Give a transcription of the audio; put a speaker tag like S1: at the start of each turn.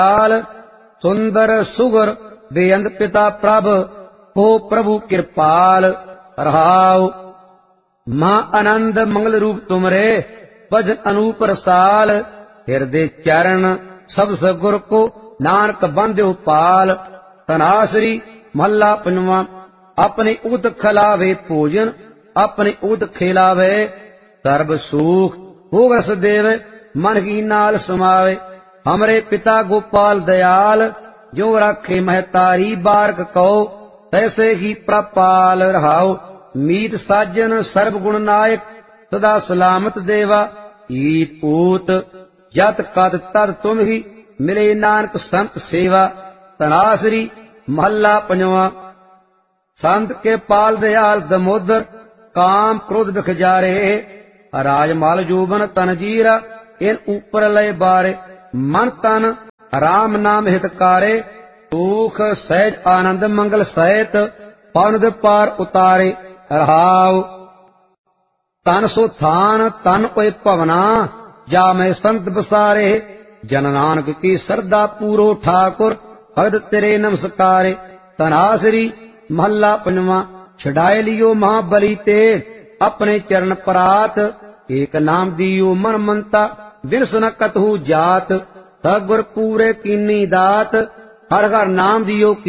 S1: सुंदर सुगर बेअंत पिता प्रभ हो प्रभु कृपाल। रहाउ महा आनंद मंगल रूप तुमरे भजन अनूप रसाल। हृदय चरण सब सगुर को नानक बंध्यो पाल। तनासरी महला पंजवा। अपने उद खिलावे भोजन अपने उद खिलावे। सर्ब सुख भोग रस देवे मन की नाल समावे। हमरे पिता गोपाल दयाल जो राखे महतारी बारक कहो तैसे ही प्रपाल। रहाओ मीत साजन सर्व गुण नायक सदा सलामत देवा। ईत पूत जत कद तद तुम ही मिले नानक संत सेवा। तनासरी महला पंजवा। संत के पाल दयाल दमोदर काम क्रोध बिख जारे। राजमाल जोबन तन जीरा इन ऊपर लय बारे। मन तन राम नाम हितकारे सुख सहज आनंद मंगल सहित पौनद पार उतारे। रहाउ तन सो थान तन ओए भवना जा मैं संत बसारे। जन नानक की सरदा पूरो ठाकुर भगत तेरे नमस्कारे। तनासरी महला पंजवा। छड़ाए लियो महाबली ते अपने चरण परात। एक नाम दियो मन मनता बिरस न कतहु जात। सगुर पूरे कीनी दात हर हर नाम दियो